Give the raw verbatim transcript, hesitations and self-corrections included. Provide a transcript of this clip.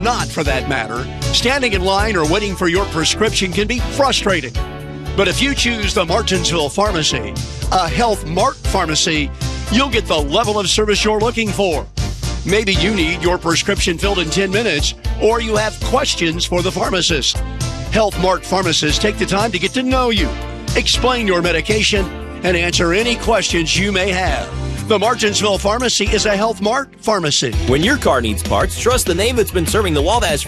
not for that matter, standing in line or waiting for your prescription can be frustrating. But if you choose the Martinsville Pharmacy, a Health Mart pharmacy, you'll get the level of service you're looking for. Maybe you need your prescription filled in ten minutes, or you have questions for the pharmacist. Health Mart pharmacists take the time to get to know you, explain your medication, and answer any questions you may have. The Martinsville Pharmacy is a Health Mart pharmacy. When your car needs parts, trust the name that's been serving the Wabash